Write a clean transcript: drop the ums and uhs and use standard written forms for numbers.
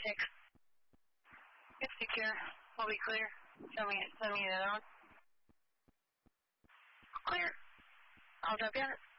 6. It's secure. We'll be clear. Send me that on. Clear. I'll drop you on it.